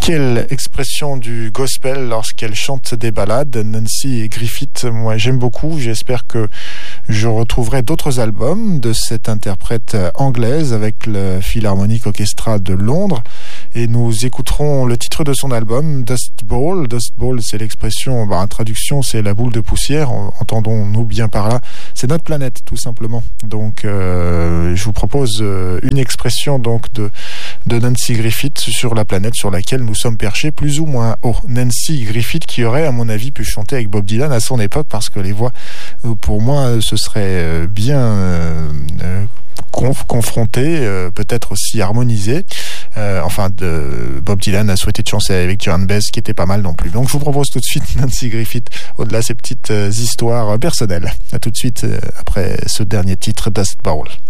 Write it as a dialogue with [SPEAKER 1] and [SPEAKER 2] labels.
[SPEAKER 1] Quelle expression du gospel lorsqu'elle chante des ballades. Nancy Griffith, moi j'aime beaucoup. J'espère que je retrouverai d'autres albums de cette interprète anglaise avec le Philharmonic Orchestra de Londres. Et nous écouterons le titre de son album, Dust Bowl. Dust Bowl, c'est l'expression, en traduction, c'est la boule de poussière. Entendons-nous bien par là. C'est notre planète, tout simplement. Donc, je vous propose une expression donc de Nancy Griffith sur la planète sur laquelle nous sommes perchés plus ou moins haut. Nancy Griffith qui aurait, à mon avis, pu chanter avec Bob Dylan à son époque parce que les voix, pour moi, ce serait bien confrontées, peut-être aussi harmonisées. Bob Dylan a souhaité de chanter avec Joan Baez, qui était pas mal non plus. Donc je vous propose tout de suite Nancy Griffith, au-delà de ces petites histoires personnelles. À tout de suite après ce dernier titre, Dust Bowl.